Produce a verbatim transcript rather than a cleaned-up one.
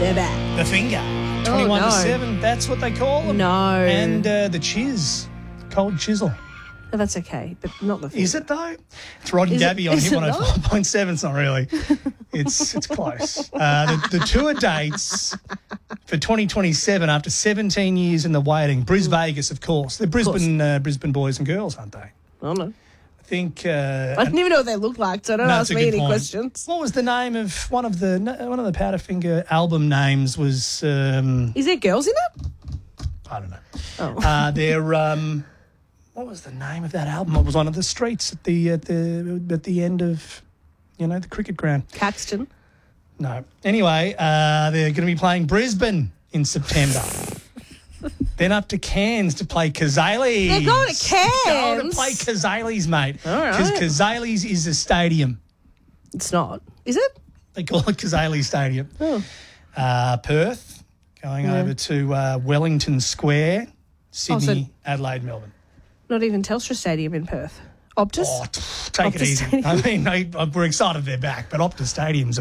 They're back. The Finger, twenty-one no. to seven. That's what they call them. No. And uh, the Chiz, Cold Chisel. No, that's okay, but not the Finger. Is it though? It's Rod and Is it- Gabby on is Hit it one oh five point seven. It's not really. It's it's close. Uh, the, the tour dates for twenty twenty-seven after seventeen years in the waiting. Bris Vegas, of course. They're Brisbane uh, Brisbane boys and girls, aren't they? I don't know. I think. Uh, I didn't even know what they looked like, so don't No, ask it's a me good any point. questions. What was the name of one of the one of the Powderfinger album names? Was um, Is there girls in it? I don't know. Oh. Uh, they're um, what was the name of that album? It was one of the streets at the at the at the end of, you know, the cricket ground. Caxton. No. Anyway, uh, they're going to be playing Brisbane in September. Then up to Cairns to play Kazales. They're going to Cairns? Going to play Kazales, mate. All right. Because Kazales is a stadium. It's not. Is it? They call it Kazales Stadium. Oh. Uh, Perth, going Yeah. over to uh, Wellington Square, Sydney, so- Adelaide, Melbourne. Not even Telstra Stadium in Perth. Optus? Oh, t- take it Optus easy. Stadium. I mean, I, we're excited they're back, but Optus Stadium's a